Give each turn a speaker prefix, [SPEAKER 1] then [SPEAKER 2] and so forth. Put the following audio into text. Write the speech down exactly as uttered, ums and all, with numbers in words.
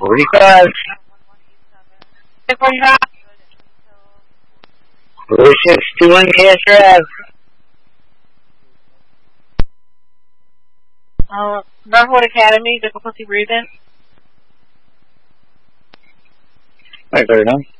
[SPEAKER 1] forty-five. forty-six two one Cash Drive.
[SPEAKER 2] Uh, Northwood Academy, difficulty breathing.
[SPEAKER 1] Right, thirty-nine.